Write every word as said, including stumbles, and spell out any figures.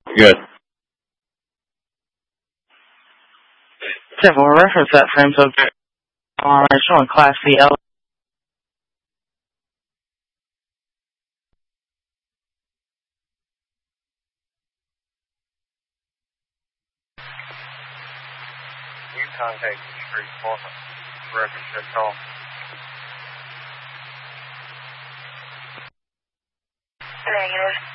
Good. Therefore, reference that same subject on showing Class C L. You contact the street department. Reference that call. Negative.